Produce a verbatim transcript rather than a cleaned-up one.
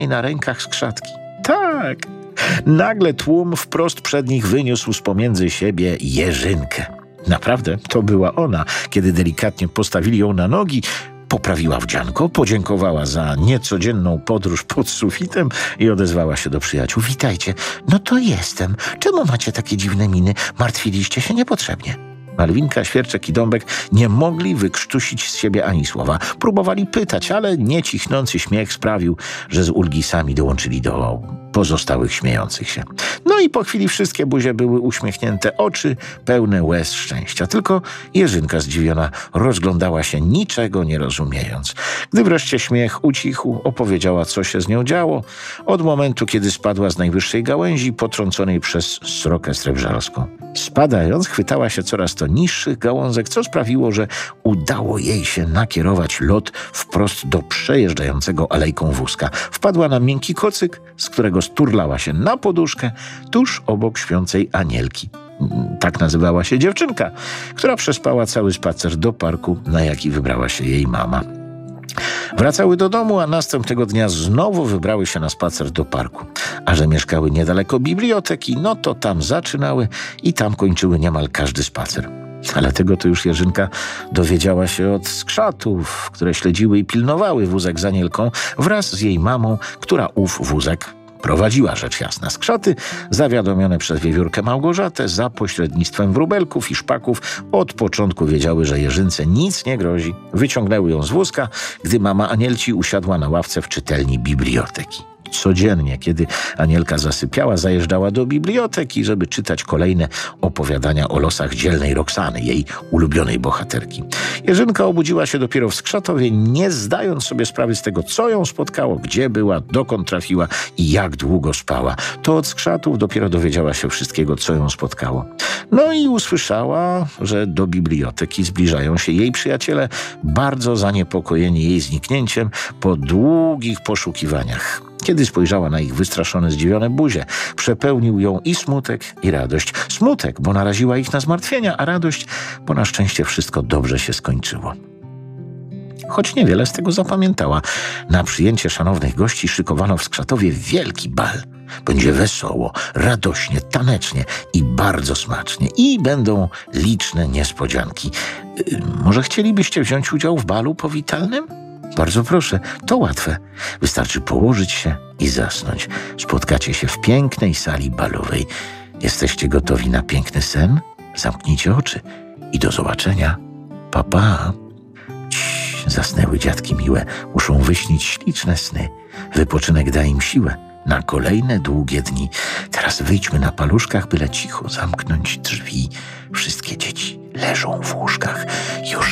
i na rękach skrzatki. Tak! Nagle tłum wprost przed nich wyniósł z pomiędzy siebie Jerzynkę. Naprawdę, to była ona. Kiedy delikatnie postawili ją na nogi, poprawiła wdzianko, podziękowała za niecodzienną podróż pod sufitem i odezwała się do przyjaciół. Witajcie, no to jestem. Czemu macie takie dziwne miny? Martwiliście się niepotrzebnie. Malwinka, Świerczek i Dąbek nie mogli wykrztusić z siebie ani słowa. Próbowali pytać, ale niecichnący śmiech sprawił, że z ulgi sami dołączyli do pozostałych śmiejących się. No i po chwili wszystkie buzie były uśmiechnięte, oczy pełne łez szczęścia. Tylko Jerzynka zdziwiona rozglądała się, niczego nie rozumiejąc. Gdy wreszcie śmiech ucichł, opowiedziała, co się z nią działo od momentu, kiedy spadła z najwyższej gałęzi potrąconej przez srokę srebrzalską. Spadając, chwytała się coraz to niższych gałązek, co sprawiło, że udało jej się nakierować lot wprost do przejeżdżającego alejką wózka. Wpadła na miękki kocyk, z którego sturlała się na poduszkę tuż obok śpiącej Anielki. Tak nazywała się dziewczynka, która przespała cały spacer do parku, na jaki wybrała się jej mama. Wracały do domu, a następnego dnia znowu wybrały się na spacer do parku. A że mieszkały niedaleko biblioteki, no to tam zaczynały i tam kończyły niemal każdy spacer. Ale tego to już Jerzynka dowiedziała się od skrzatów, które śledziły i pilnowały wózek z Anielką wraz z jej mamą, która ów wózek prowadziła, rzecz jasna. Skrzaty, zawiadomione przez wiewiórkę Małgorzatę za pośrednictwem wróbelków i szpaków, od początku wiedziały, że Jerzynce nic nie grozi. Wyciągnęły ją z wózka, gdy mama Anielci usiadła na ławce w czytelni biblioteki. Codziennie, kiedy Anielka zasypiała, zajeżdżała do biblioteki, żeby czytać kolejne opowiadania o losach dzielnej Roxany, jej ulubionej bohaterki. Jerzynka obudziła się dopiero w Skrzatowie, nie zdając sobie sprawy z tego, co ją spotkało, gdzie była, dokąd trafiła i jak długo spała. To od Skrzatów dopiero dowiedziała się wszystkiego, co ją spotkało. No i usłyszała, że do biblioteki zbliżają się jej przyjaciele, bardzo zaniepokojeni jej zniknięciem po długich poszukiwaniach. Kiedy spojrzała na ich wystraszone, zdziwione buzie, przepełnił ją i smutek, i radość. Smutek, bo naraziła ich na zmartwienia, a radość, bo na szczęście wszystko dobrze się skończyło. Choć niewiele z tego zapamiętała. Na przyjęcie szanownych gości szykowano w Skrzatowie wielki bal. Będzie wesoło, radośnie, tanecznie i bardzo smacznie. I będą liczne niespodzianki. Yy, może chcielibyście wziąć udział w balu powitalnym? Bardzo proszę, to łatwe. Wystarczy położyć się i zasnąć. Spotkacie się w pięknej sali balowej. Jesteście gotowi na piękny sen? Zamknijcie oczy i do zobaczenia. Pa, pa. Ciii, zasnęły dziadki miłe. Muszą wyśnić śliczne sny. Wypoczynek da im siłę na kolejne długie dni. Teraz wyjdźmy na paluszkach, byle cicho zamknąć drzwi. Wszystkie dzieci leżą w łóżkach. Już